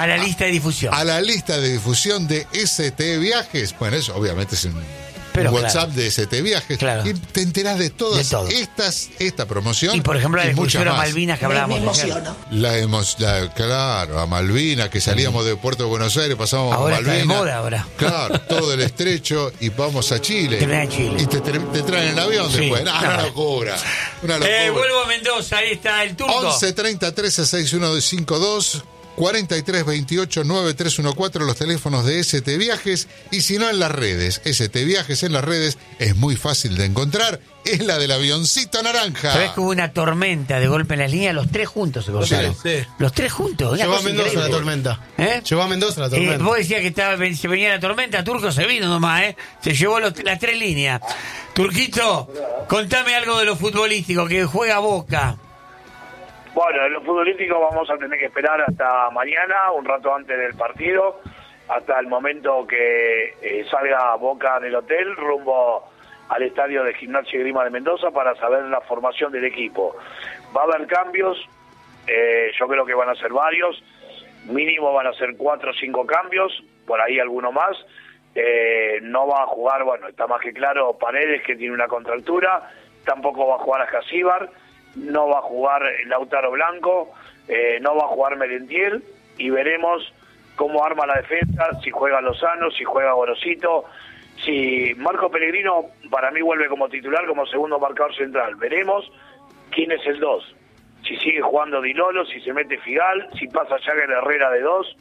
A la lista de difusión. A la lista de difusión de ST Viajes. Bueno, eso obviamente es un WhatsApp de ST Viajes. Claro. Y te enterás de todas esta promoción. Y por ejemplo, la excursión a más. Malvinas que hablábamos. Claro, a Malvinas, que salíamos de Puerto de Buenos Aires, pasábamos ahora a Malvinas. Está de moda ahora. Claro, todo el estrecho y vamos a Chile. Y te traen en avión después. Una locura. Vuelvo a Mendoza, ahí está el turco. 11 30 13 6152 43 28 9314, los teléfonos de ST Viajes, y si no en las redes, ST Viajes en las redes es muy fácil de encontrar, es la del avioncito naranja. ¿Sabés que hubo una tormenta de golpe en las líneas? Los tres juntos se cortaron. Sí. Los tres juntos. Llevó a Mendoza la tormenta. Llevó a Mendoza la tormenta. Vos decías que se venía la tormenta, Turco se vino nomás, se llevó las tres líneas. Turquito, contame algo de lo futbolístico, que juega Boca. Bueno, en lo futbolístico vamos a tener que esperar hasta mañana, un rato antes del partido, hasta el momento que salga Boca del hotel rumbo al estadio de Gimnasia y Esgrima de Mendoza para saber la formación del equipo. Va a haber cambios, yo creo que van a ser varios, mínimo van a ser 4 o 5 cambios, por ahí alguno más. No va a jugar, bueno, está más que claro, Paredes, que tiene una contractura, tampoco va a jugar Ascasíbar, no va a jugar Lautaro Blanco, no va a jugar Merentiel, y veremos cómo arma la defensa, si juega Lozano, si juega Gorosito, si Marco Pellegrino para mí vuelve como titular, como segundo marcador central. Veremos quién es el 2, si sigue jugando Di Lolo, si se mete Figal, si pasa Jagger Herrera de 2,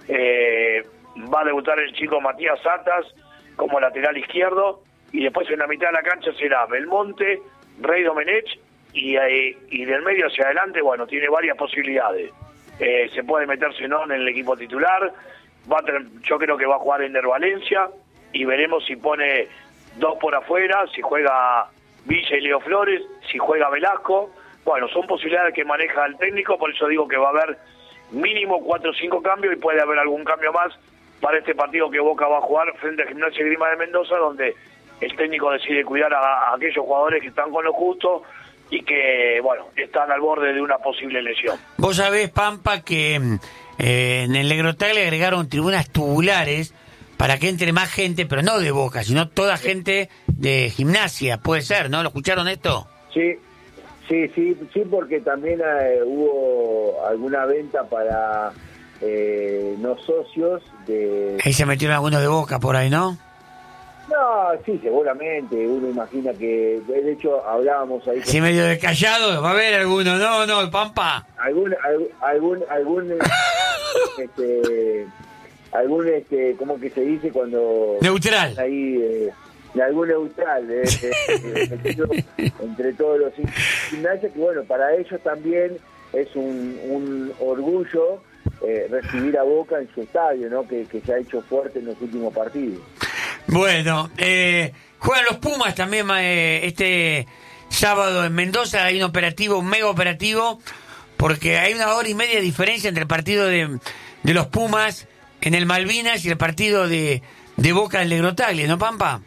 va a debutar el chico Matías Satas como lateral izquierdo, y después en la mitad de la cancha será Belmonte, Rey Domenech, y del medio hacia adelante, bueno, tiene varias posibilidades. Se puede meter Zenón en el equipo titular, yo creo que va a jugar Ender Valencia, y veremos si pone 2 por afuera, si juega Villa y Leo Flores, si juega Velasco. Bueno, son posibilidades que maneja el técnico, por eso digo que va a haber mínimo 4 o 5 cambios, y puede haber algún cambio más para este partido que Boca va a jugar frente a Gimnasia y Esgrima de Mendoza, donde el técnico decide cuidar a aquellos jugadores que están con lo justo y que, bueno, están al borde de una posible lesión. Vos sabés, Pampa, que en el Legrotag le agregaron tribunas tubulares para que entre más gente, pero no de Boca, sino toda gente de Gimnasia, puede ser, ¿no? ¿Lo escucharon esto? Sí, porque también hubo alguna venta para no socios de... Ahí se metieron algunos de Boca por ahí, ¿no? No, sí, seguramente, uno imagina que, de hecho, hablábamos ahí... Sí, medio de callado, va a haber alguno, no, Pampa. Algún ¿cómo que se dice cuando... Neutral. Ahí, algún neutral, entre todos los gimnasios, que bueno, para ellos también es un orgullo recibir a Boca en su estadio, ¿no? Que se ha hecho fuerte en los últimos partidos. Bueno, juegan los Pumas también este sábado en Mendoza. Hay un mega operativo, porque hay 1 hora y media de diferencia entre el partido de los Pumas en el Malvinas y el partido de Boca en Legrotaglie, ¿no, Pampa?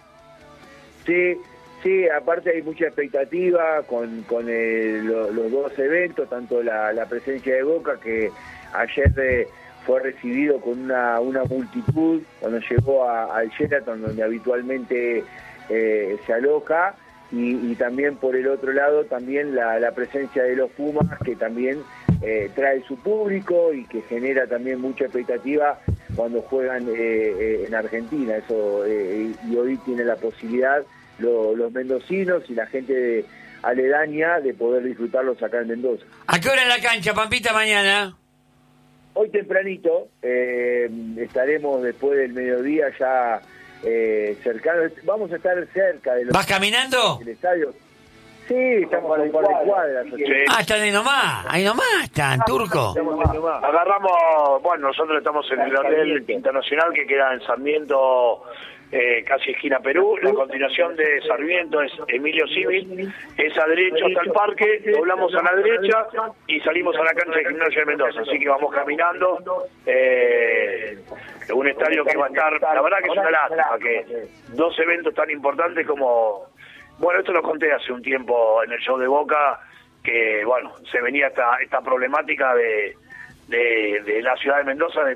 Sí, aparte hay mucha expectativa con los dos eventos, tanto la presencia de Boca, que ayer fue recibido con una multitud cuando llegó al Sheraton, donde habitualmente se aloja, y también por el otro lado también la presencia de los Pumas, que también trae su público y que genera también mucha expectativa cuando juegan en Argentina. Eso y hoy tiene la posibilidad los mendocinos y la gente aledaña de poder disfrutarlos acá en Mendoza. ¿A qué hora en la cancha, Pampita, mañana? Hoy tempranito estaremos después del mediodía ya cercanos. Vamos a estar cerca de los... ¿Vas caminando? Del estadio. Sí, estamos a un par de cuadras. Sí. Están ahí nomás están, Turco. Agarramos, bueno, nosotros estamos en el Hotel Internacional que queda en Sarmiento, casi esquina Perú. La continuación de Sarmiento es Emilio Civil, es a derecha hasta el parque, doblamos a la derecha y salimos a la cancha de Gimnasia de Mendoza, así que vamos caminando. Un estadio que va a estar, la verdad que es una lástima que 2 eventos tan importantes como, bueno, esto lo conté hace un tiempo en el show de Boca, que bueno, se venía esta problemática de la ciudad de Mendoza, de